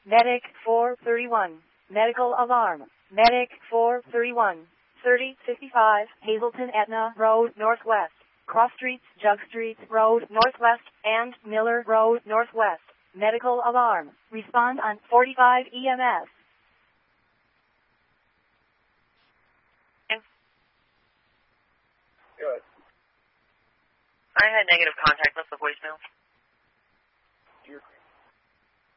Medic 431. Medical alarm. Medic 431. 3055 Hazleton Etna Road Northwest. Cross Streets, Jug Street Road Northwest, and Miller Road Northwest. Medical alarm. Respond on 45 EMS. Good. I had negative contact. Left the voicemail.